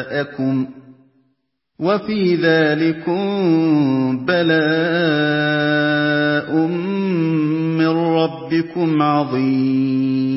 جَاءَكُمْ ۚ وَفِي ذَٰلِكُم بَلَاءٌ مِّن رَّبِّكُمْ عَظِيمٌ